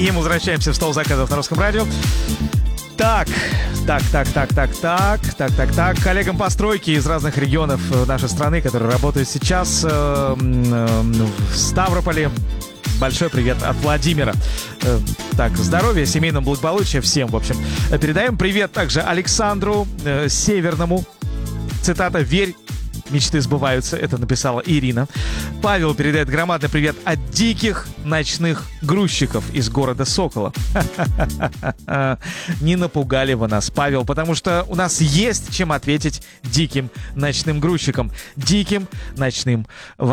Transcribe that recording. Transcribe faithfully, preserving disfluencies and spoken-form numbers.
И мы возвращаемся в стол заказов на Русском радио. Так, так, так, так, так, так, так, так, так. Коллегам по стройке из разных регионов нашей страны, которые работают сейчас э, э, в Ставрополе. Большой привет от Владимира. Э, так, здоровья, семейного благополучия всем, в общем. Передаем привет также Александру э, Северному. Цитата: «Верь, мечты сбываются». Это написала Ирина. Павел передает громадный привет от диких ночных грузчиков из города Сокола. Не напугали вы нас, Павел, потому что у нас есть чем ответить диким ночным грузчикам. Диким ночным